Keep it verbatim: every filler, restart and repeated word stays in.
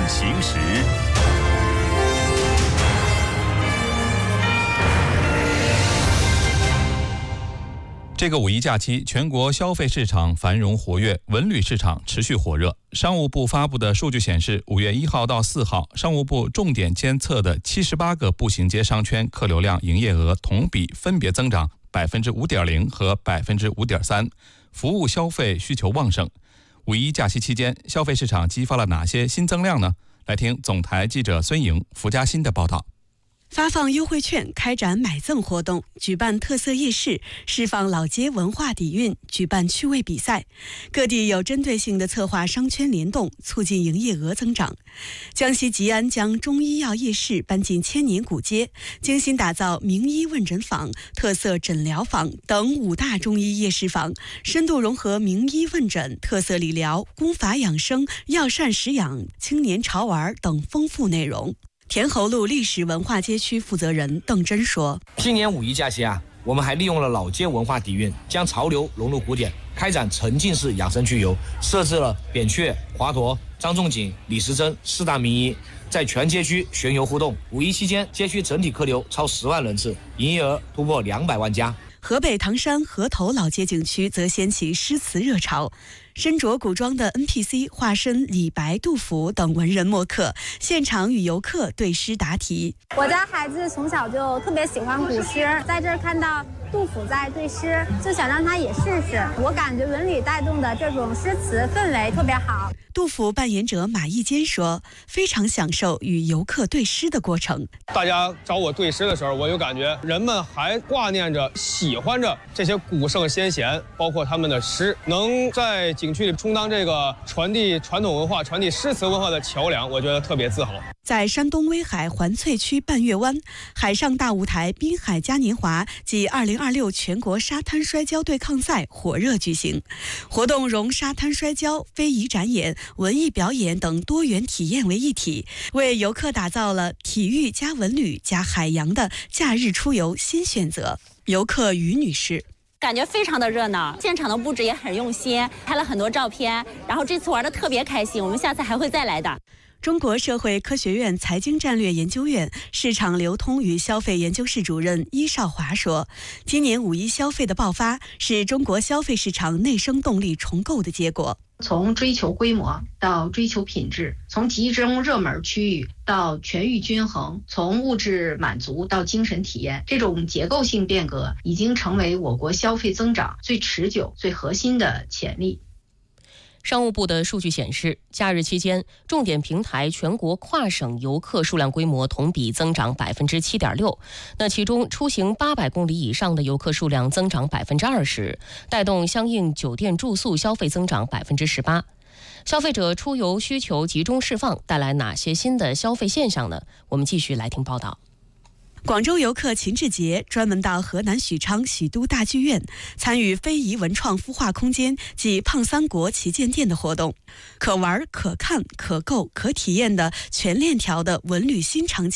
行时。这个五一假期，全国消费市场繁荣活跃，文旅市场持续火热。商务部发布的数据显示，五月一号到四号，商务部重点监测的七十八个步行街商圈客流量营业额同比分别增长百分之五点零和百分之五点三，服务消费需求旺盛。五一假期期间，消费市场激发了哪些新增量呢？来听总台记者孙莹、福嘉欣的报道。 发放优惠券，开展买赠活动，举办特色夜市，释放老街文化底蕴，举办趣味比赛。各地有针对性地策划商圈联动，促进营业额增长。江西吉安将中医药夜市搬进千年古街，精心打造名医问诊坊、特色诊疗坊等五大中医夜市坊，深度融合名医问诊、特色理疗、功法养生、药膳食养、青年潮玩等丰富内容。田侯路历史文化街区负责人邓真说：“ 今年五一假期啊，我们还利用了老街文化底蕴，将潮流融入古典，开展沉浸式养生趣游，设置了扁鹊、华佗、张仲景、李时珍四大名医，在全街区巡游互动。五一期间，街区整体客流超十万人次，营业额突破两百万家。” 河北唐山河头老街景区则掀起诗词热潮，身着古装的 N P C 化身李白、杜甫等文人墨客，现场与游客对诗答题。 我家孩子从小就特别喜欢古诗，在这儿看到杜甫在对诗，就想让他也试试。我感觉文旅带动的这种诗词氛围特别好。 杜甫扮演者马一坚说：“非常享受与游客对诗的过程。 大家找我对诗的时候，我就感觉人们还挂念着、喜欢着这些古圣先贤，包括他们的诗，能在景区里充当这个传递传统文化、传递诗词文化的桥梁，我觉得特别自豪。” 在山东威海环翠区半月湾，海上大舞台滨海嘉年华暨二零二六全国沙滩摔跤对抗赛火热举行。活动融沙滩摔跤、非遗展演、文艺表演等多元体验为一体，为游客打造了体育加文旅加海洋的假日出游新选择。游客于女士：“ 感觉非常的热闹，现场的布置也很用心，拍了很多照片，然后这次玩的特别开心，我们下次还会再来的。” 中国社会科学院财经战略研究院市场流通与消费研究室主任伊少华说：“今年五一消费的爆发是中国消费市场内生动力重构的结果。 从追求规模到追求品质，从集中热门区域到全域均衡，从物质满足到精神体验，这种结构性变革已经成为我国消费增长最持久、最核心的潜力。” 商务部的数据显示，假日期间，重点平台全国跨省游客数量规模同比增长百分之七点六。那其中，出行八百公里以上的游客数量增长百分之二十，带动相应酒店住宿消费增长百分之十八。消费者出游需求集中释放，带来哪些新的消费现象呢？我们继续来听报道。 广州游客秦志杰专门到河南许昌许都大剧院参与非遗文创孵化空间暨胖三国旗舰店的活动，可玩、可看、可购、可体验的全链条的文旅新场景